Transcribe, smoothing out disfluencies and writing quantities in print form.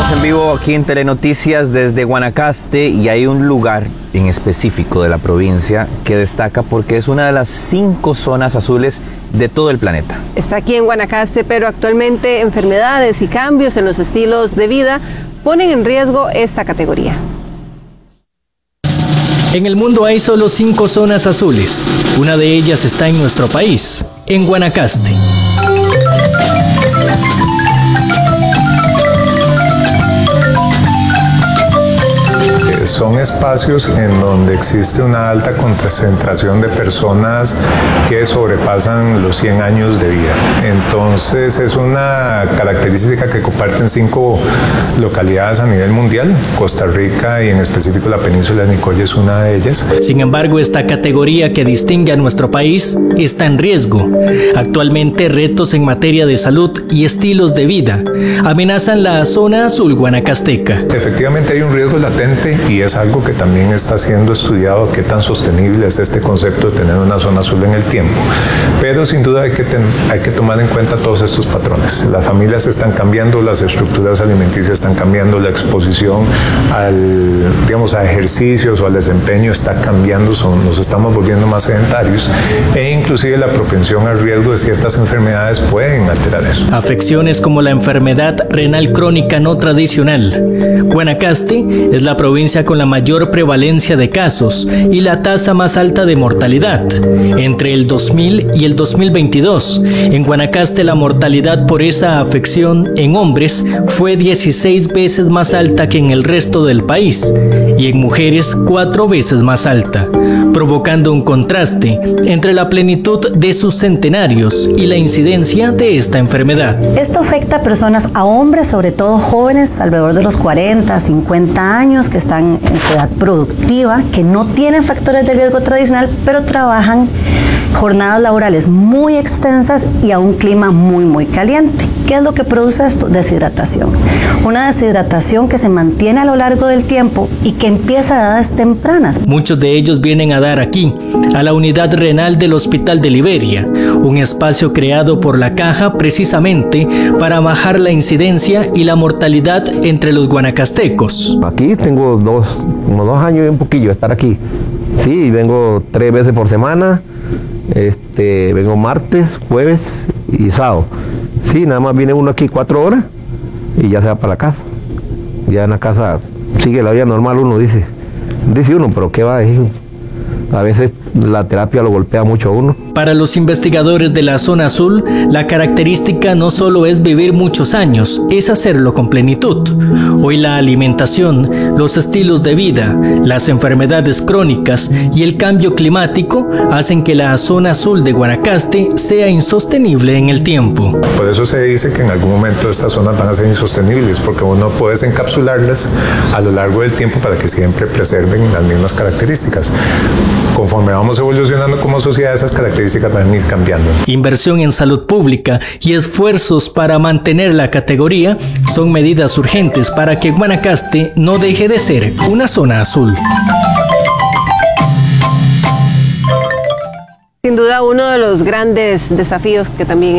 Estamos en vivo aquí en Telenoticias desde Guanacaste y hay un lugar en específico de la provincia que destaca porque es una de las 5 zonas azules de todo el planeta. Está aquí en Guanacaste, pero actualmente enfermedades y cambios en los estilos de vida ponen en riesgo esta categoría. En el mundo hay solo 5 zonas azules. Una de ellas está en nuestro país, en Guanacaste. Son espacios en donde existe una alta concentración de personas que sobrepasan los 100 años de vida. Entonces es una característica que comparten 5 localidades a nivel mundial. Costa Rica y en específico la península de Nicoya es una de ellas. Sin embargo, esta categoría que distingue a nuestro país está en riesgo. Actualmente, retos en materia de salud y estilos de vida amenazan la zona azul guanacasteca. Efectivamente hay un riesgo latente y es algo que también está siendo estudiado, qué tan sostenible es este concepto de tener una zona azul en el tiempo. Pero sin duda hay que tomar en cuenta todos estos patrones. Las familias están cambiando, las estructuras alimenticias están cambiando, la exposición a ejercicios o al desempeño está cambiando, nos estamos volviendo más sedentarios e inclusive la propensión al riesgo de ciertas enfermedades pueden alterar eso. Afecciones como la enfermedad renal crónica no tradicional. Guanacaste es la provincia con la mayor prevalencia de casos y la tasa más alta de mortalidad. Entre el 2000 y el 2022, en Guanacaste la mortalidad por esa afección en hombres fue 16 veces más alta que en el resto del país y en mujeres 4 veces más alta, provocando un contraste entre la plenitud de sus centenarios y la incidencia de esta enfermedad. Esto afecta a personas, a hombres, sobre todo jóvenes, alrededor de los 40, 50 años, que están en su edad productiva, que no tienen factores de riesgo tradicional, pero trabajan jornadas laborales muy extensas y a un clima muy caliente. ¿Qué es lo que produce esto? Deshidratación. Una deshidratación que se mantiene a lo largo del tiempo y que empieza a edades tempranas. Muchos de ellos vienen a dar aquí, a la unidad renal del Hospital de Liberia, un espacio creado por la Caja precisamente para bajar la incidencia y la mortalidad entre los guanacastecos. Aquí tengo unos 2 años y un poquillo de estar aquí. Sí, vengo 3 veces por semana. Vengo martes, jueves y sábado. Sí, nada más viene uno aquí 4 horas y ya se va para la casa. Ya en la casa sigue la vida normal, uno dice uno, pero ¿qué va? A veces la terapia lo golpea mucho a uno. Para los investigadores de la zona azul, la característica no solo es vivir muchos años, es hacerlo con plenitud. Hoy la alimentación, los estilos de vida, las enfermedades crónicas y el cambio climático hacen que la zona azul de Guanacaste sea insostenible en el tiempo. Por eso se dice que en algún momento estas zonas van a ser insostenibles, porque uno puede encapsularlas a lo largo del tiempo para que siempre preserven las mismas características. Conforme vamos evolucionando como sociedad, esas características van a ir cambiando. Inversión en salud pública y esfuerzos para mantener la categoría son medidas urgentes para que Guanacaste no deje de ser una zona azul. Sin duda, uno de los grandes desafíos que también